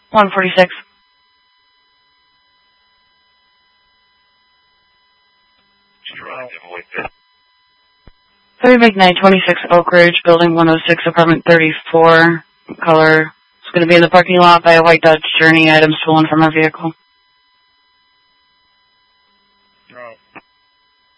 146. Three Big 926 Oak Ridge, Building 106, Apartment 34, color. It's going to be in the parking lot by a white Dodge Journey, items stolen from our vehicle.